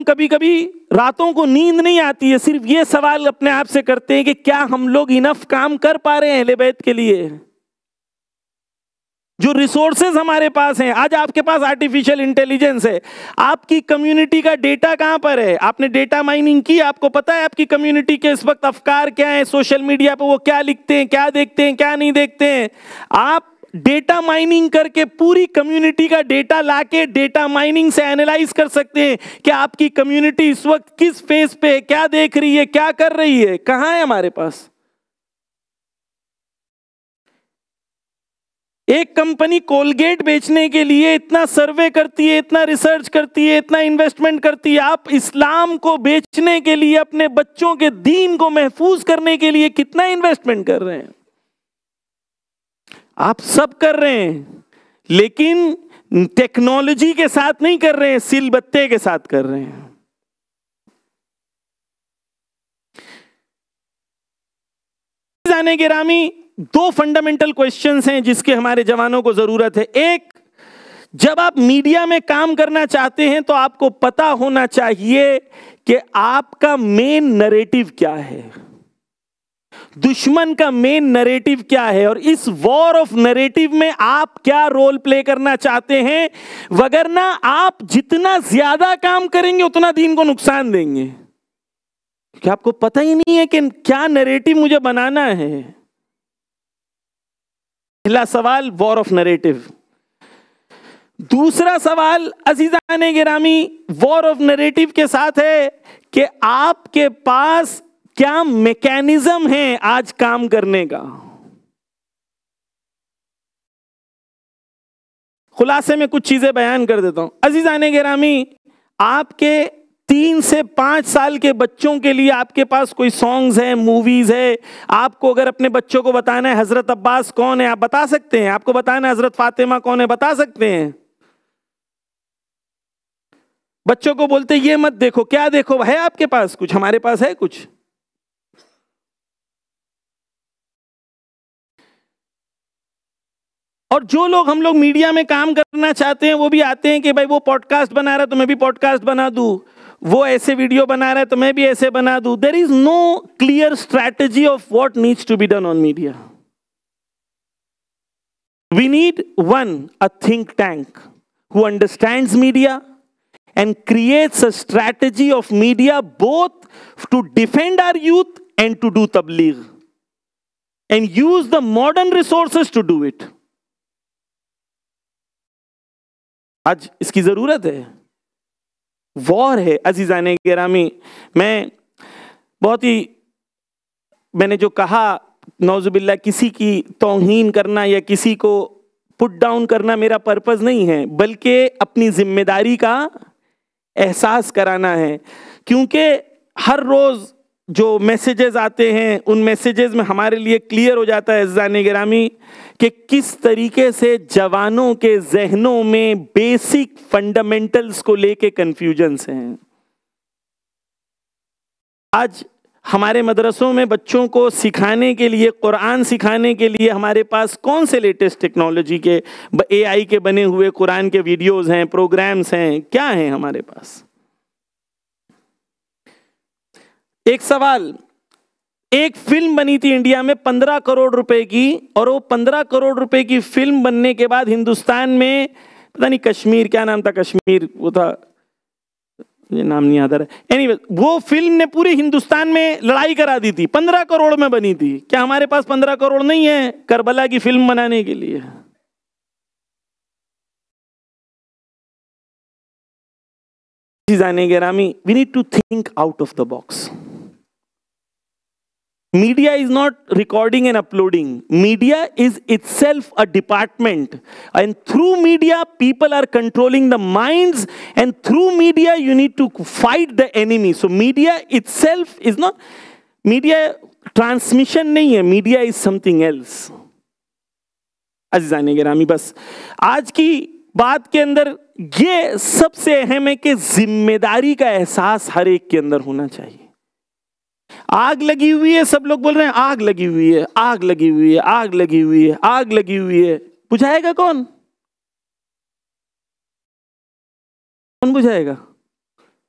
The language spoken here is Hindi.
कभी कभी रातों को नींद नहीं आती है, सिर्फ ये सवाल अपने आप से करते हैं कि क्या हम लोग इनफ काम कर पा रहे हैं अहले बैत के लिए। जो रिसोर्सेज हमारे पास हैं, आज आपके पास आर्टिफिशियल इंटेलिजेंस है, आपकी कम्युनिटी का डेटा कहां पर है? आपने डेटा माइनिंग की, आपको पता है आपकी कम्युनिटी के इस वक्त अफकार क्या है, सोशल मीडिया पे वो क्या लिखते हैं, क्या देखते हैं, क्या नहीं देखते हैं। आप डेटा माइनिंग करके पूरी कम्युनिटी का डेटा लाके डेटा माइनिंग से एनालाइज कर सकते हैं कि आपकी कम्युनिटी इस वक्त किस फेज पे है, क्या देख रही है, क्या कर रही है, कहां है हमारे पास। एक कंपनी कोलगेट बेचने के लिए इतना सर्वे करती है, इतना रिसर्च करती है, इतना इन्वेस्टमेंट करती है। आप इस्लाम को बेचने के लिए, अपने बच्चों के दीन को महफूज करने के लिए कितना इन्वेस्टमेंट कर रहे हैं? आप सब कर रहे हैं, लेकिन टेक्नोलॉजी के साथ नहीं कर रहे हैं, सिलबत्ते के साथ कर रहे हैं। जाने गिरामी, दो फंडामेंटल क्वेश्चंस हैं जिसके हमारे जवानों को जरूरत है। एक, जब आप मीडिया में काम करना चाहते हैं तो आपको पता होना चाहिए कि आपका मेन नरेटिव क्या है, दुश्मन का मेन नरेटिव क्या है, और इस वॉर ऑफ नरेटिव में आप क्या रोल प्ले करना चाहते हैं। वगरना आप जितना ज्यादा काम करेंगे उतना दीन को नुकसान देंगे, क्योंकि आपको पता ही नहीं है कि क्या नरेटिव मुझे बनाना है। पहला सवाल वॉर ऑफ नरेटिव। दूसरा सवाल अजीजाने गिरामी, वॉर ऑफ नरेटिव के साथ है कि आपके पास क्या मैकेनिज्म है आज काम करने का। खुलासे में कुछ चीजें बयान कर देता हूं। अजीजाने गिरामी, आपके 3 से 5 साल के बच्चों के लिए आपके पास कोई सॉन्ग्स हैं, मूवीज है। आपको अगर अपने बच्चों को बताना है हजरत अब्बास कौन है, आप बता सकते हैं। आपको बताना है हजरत फातिमा कौन है, बता सकते हैं। बच्चों को बोलते ये मत देखो, क्या देखो, है आपके पास कुछ? हमारे पास है कुछ? और जो लोग, हम लोग मीडिया में काम करना चाहते हैं, वो भी आते हैं कि भाई वो पॉडकास्ट बना रहा है तो मैं भी पॉडकास्ट बना दूं, वो ऐसे वीडियो बना रहा है तो मैं भी ऐसे बना दूं। There is no clear strategy of what needs to be done on media. We need one, a think tank who understands media and creates a strategy of media both to defend our youth and to do tabligh and use the modern resources to do it. आज इसकी जरूरत है, वॉर है अजीजाने गिरामी। मैंने जो कहा, नौजुबिल्ला, किसी की तौहीन करना या किसी को पुट डाउन करना मेरा पर्पस नहीं है, बल्कि अपनी जिम्मेदारी का एहसास कराना है। क्योंकि हर रोज जो मैसेजेस आते हैं, उन मैसेजेस में हमारे लिए क्लियर हो जाता है अज़ीज़ाने गिरामी कि किस तरीके से जवानों के जहनों में बेसिक फंडामेंटल्स को लेके कंफ्यूजन्स हैं। आज हमारे मदरसों में बच्चों को सिखाने के लिए, कुरान सिखाने के लिए हमारे पास कौन से लेटेस्ट टेक्नोलॉजी के, AI के बने हुए कुरान के वीडियोस हैं, प्रोग्राम्स हैं, क्या हैं हमारे पास? एक सवाल, एक फिल्म बनी थी इंडिया में 15 करोड़ रुपए की, और वो 15 करोड़ रुपए की फिल्म बनने के बाद हिंदुस्तान में, पता नहीं कश्मीर, क्या नाम था, कश्मीर वो था, ये नाम नहीं याद आ रहा। एनीवे, वो फिल्म ने पूरे हिंदुस्तान में लड़ाई करा दी थी, 15 करोड़ में बनी थी। क्या हमारे पास 15 करोड़ नहीं है करबला की फिल्म बनाने के लिए? जाने गिरामी, we need to think out of the box. Media is not recording and uploading. Media is itself a department. And through media, people are controlling the minds. And through media, you need to fight the enemy. So media itself is not, media transmission नहीं है, media is something else. अज़ीज़ाने गिरामी, बस आज की बात के अंदर ये सबसे अहम है कि जिम्मेदारी का एहसास हर एक के अंदर होना चाहिए। आग लगी हुई है, सब लोग बोल रहे हैं आग लगी हुई है, आग लगी हुई है, आग लगी हुई है, आग लगी हुई है। बुझाएगा कौन? कौन बुझाएगा?